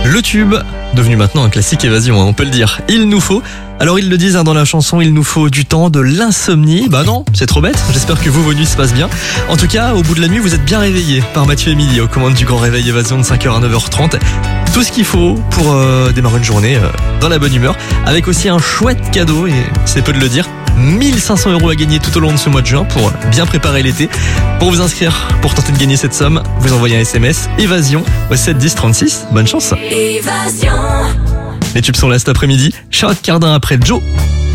Le tube, devenu maintenant un classique Évasion, on peut le dire. Il nous faut, alors ils le disent dans la chanson, il nous faut du temps, de l'insomnie. Bah non, c'est trop bête. J'espère que vos nuits se passent bien. En tout cas, au bout de la nuit, vous êtes bien réveillés par Mathieu et Émilie aux commandes du Grand Réveil Évasion de 5h à 9h30. Tout ce qu'il faut pour démarrer une journée dans la bonne humeur, avec aussi un chouette cadeau, et c'est peu de le dire, 1500 € à gagner tout au long de ce mois de juin pour bien préparer l'été. Pour vous inscrire, pour tenter de gagner cette somme, vous envoyez un SMS Évasion au 7 10 36. Bonne chance. Évasion. Les tubes sont là cet après-midi. Charlotte Cardin après Joe.